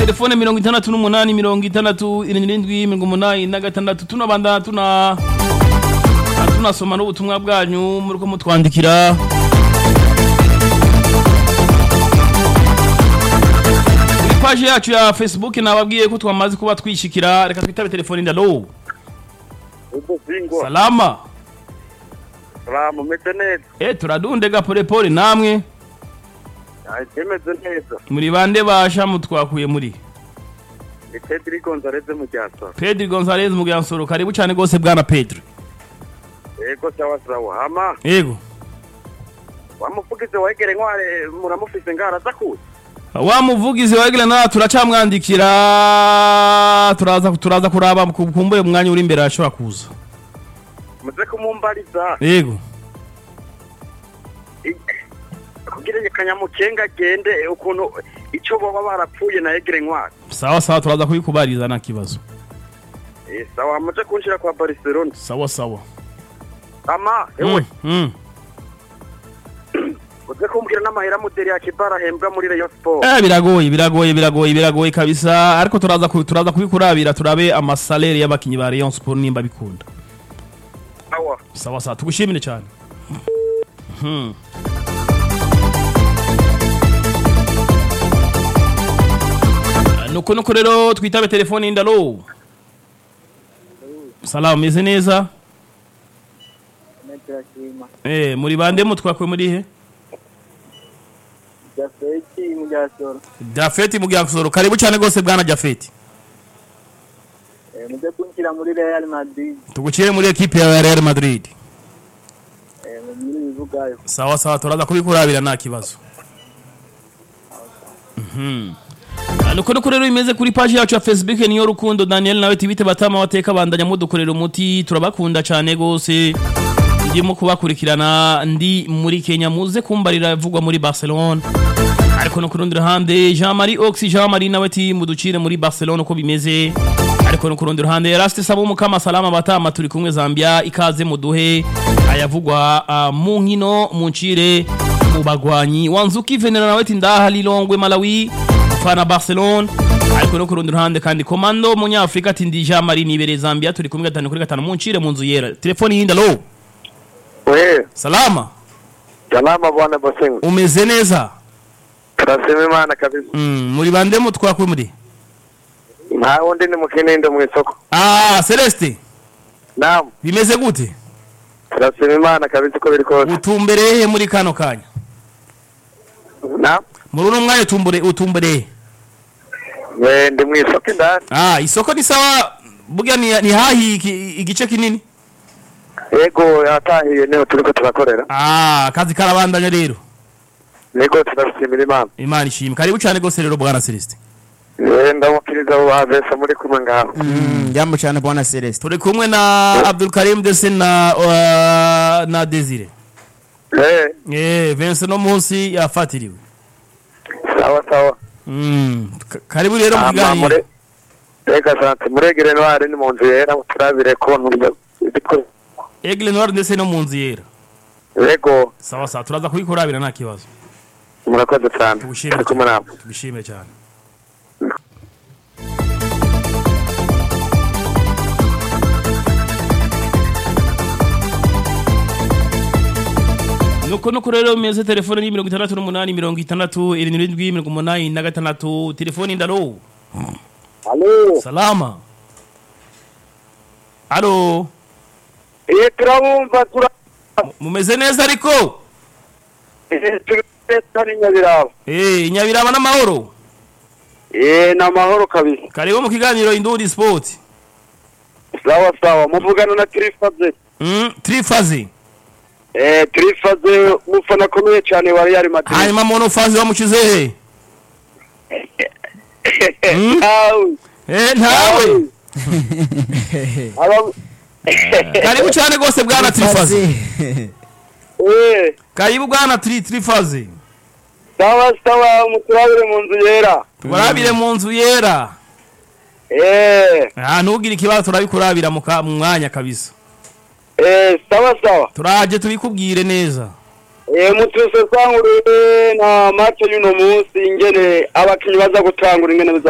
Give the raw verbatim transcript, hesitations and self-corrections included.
telefone mirongo itandatu n'umunani mirongo itandatu irindwi mirongo umunani na gatandatu tunabanda tuna tunasoma n'ubutumwa bwanyu muriko mutwandikira. Page yacu ya Facebook nababwiye ko twamaze kuba twishikira, reka twitabe telefone ndalo. Salama. Salama metenete. Eh turadunde ga pole pole namwe. Ai temeze neza. Muri bande basha mutwakuye muri. Ni Pedro Gonzalez mu Gyansoro. Pedro Gonzalez mu Gyansoro, karibu cyane gose bwana Pedro. Ego sawa sawa hama. Ego. Wamuvugize wegere nkware muramufise ngara zakuze. Wa muvugizi wagile na turacamwandikira turaza turaza kuraba kumbuye umwanya uri imbere ashobora kuza. Muze kumumbariza. Yego. Kugira kanyamukenga gende ukuntu ico baba barapfuye na egere nkware. Sawa sawa turaza kubikubariza na kibazo. Eh sawa muje kunshira kwa Barcelona. Sawa sawa. Ama ewe. Mm. mm. Uze kumbwira n'amahera muderi ya Kibara hembwa muri Rayon Sport. Eh biragoye biragoye biragoye biragoye kabisa, ariko turaza turaza kubikurabira turabe amasalary y'abakinyi ba Rayon Sport nimba bikunda. Sawa. Sawa sawa tugushimire cyane. Mhm. Nuko nuko rero twitabe telefone ndalo. Salamu meze neza? Eh muri bande mutwakwe muri he? Jafeti mu Gyansoro. Jafeti mu Gyansoro, karibu cyane gose bwana Jafeti. Eh muze kunkira muri Real Madrid. Tugucire muri equipe ya Real Madrid. Eh muri bivugayo. Sawa sawa turaza kubikurabira nta kibazo. Mhm. Nuko nuko rero imeze kuri page yacu ya Facebook niyo Rukundo Daniel nawe tibite batama wateka bandanya mudukorera umuti, turabakunda cyane gose. Ndimo kubakurikirana ndi muri Kenya, muze kumbarira yavugwa muri Barcelona. Ariko no kurundira hande Jean-Marie Oxy Jean-Marie nawe ti muducire muri Barcelona uko bimeze. Ariko no kurundira hande Eraste Sabo mukama salama batama turi kumwe Zambia ikaze muduhe ayavugwa uh, mu nkino muncire mu bagwanyi. Wanzuki Venera nawe ti ndaha Lilongwe Malawi fana Barcelona. Ariko no kurundira hande kandi komando munya Afrika ti ndi Jean-Marie nibere Zambia turi kumwe gatanu kuri gatanu muncire munzu yera. Telefoni yinda lo. We. Salama. Salama bwana Bosengo. Umeze neza? Turasema Imana kabisa. Mm, muri bande mutwakwe muri? Nta wundi ni mukenendo mu isoko. Ah, Celeste. Naam. Bimeze gute? Turasema Imana kabisa ko biri kose. Utumbereye muri kano kanya. Naam. Muri uno mwanya utumbere utumbereye. We ndi mu isoko ndani. Ah, isoko ni sawa burya ni, ni hahi igice kinini? Ego yatahiye niho turiko turakorera. Ah, kazi karabandanya rero. Ego turashimira Imana. Imana ishimwe. Karibu cyane gose rero bwana Celeste. Eh ndamukiriza wavesa muri kumwe ngaho. Mm, jambo cyane bwana Celeste. Turi kumwe na Abdul Karim Dese na uh, na Desire. Eh. Eh, Vincent no munsi yafatiriwe. Sawa sawa. Mm, karibu rero mu kiganiro. Ega sante muregere ntware ni mu nzu yera turabire ko nturya. Egle Noir ndetse no munzu yera. Ego. Sawa sawa turaza kubikurabira nta kibazo. Murakoze cyane. Tugushimire. Tugushimire cyane. Nuko nuko rero meze telefone ni mirongo itandatu n'umunani mirongo itandatu irindwi mirongo umunani na gatandatu. Telefone ndalo. Allo. Salama. Allo. Eh turabumva tura mumeze neza ariko? Eh turetse Nyabiraba. Eh Nyabiraba na mahoro. Eh na mahoro kabisa. Karibu mu kiganiro Indundi Sport. Sawa sawa muvugana na Trifaze. Mm, Trifaze. Eh Trifaze mufana komeye cyane wa Real Madrid. Hanyuma monofaze bamukize he? Mm? Eh ntawe. Aba Karibu cyane gose bwana Trifaze. Eh Karibu bwana Tri Trifaze. sawa sawa muturabire mu nzu yera. Turabire mu nzu yera. Eh Ah nugira ikibazo turabikurabira mu mwanya kabisa. Eh sawa sawa. Turaje tubikubwire neza. Eh mutuse sangure na match y'uno munsi ingene abakinyi baza gutangura ingene